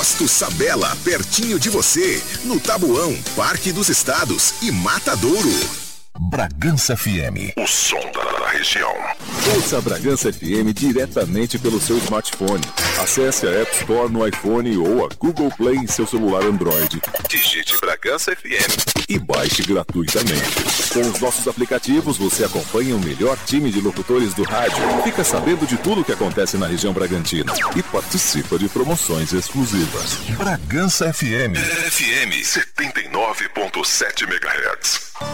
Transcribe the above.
Posto Sabela, pertinho de você, no Tabuão, Parque dos Estados e Matadouro. Bragança FM, o som da região. Ouça a Bragança FM diretamente pelo seu smartphone. Acesse a App Store no iPhone ou a Google Play em seu celular Android. Digite Bragança FM e baixe gratuitamente. Com os nossos aplicativos, você acompanha o melhor time de locutores do rádio, fica sabendo de tudo o que acontece na região Bragantina e participa de promoções exclusivas. Bragança FM. FM 79.7 MHz.